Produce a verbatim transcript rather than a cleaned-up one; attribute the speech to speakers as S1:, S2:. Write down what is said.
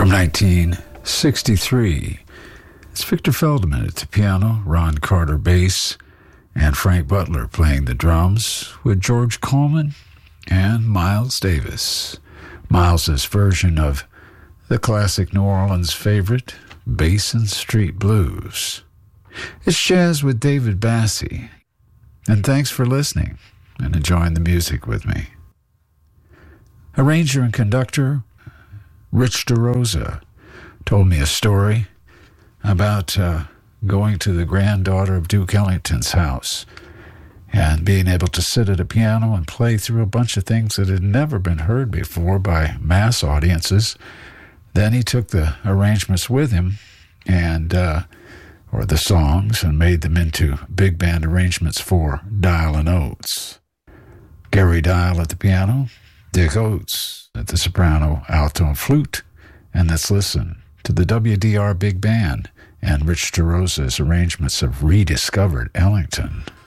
S1: From nineteen sixty-three, it's Victor Feldman at the piano, Ron Carter bass, and Frank Butler playing the drums with George Coleman and Miles Davis. Miles's version of the classic New Orleans favorite, Basin Street Blues. It's Jazz with David Bassie, and thanks for listening and enjoying the music with me. Arranger and conductor Rich DeRosa told me a story about uh, going to the granddaughter of Duke Ellington's house and being able to sit at a piano and play through a bunch of things that had never been heard before by mass audiences. Then he took the arrangements with him and uh, or the songs and made them into big band arrangements for Dial and Oates. Gary Dial at the piano, Dick Oates at the soprano, alto, and flute. And let's listen to the W D R Big Band and Rich DeRosa's arrangements of Rediscovered Ellington.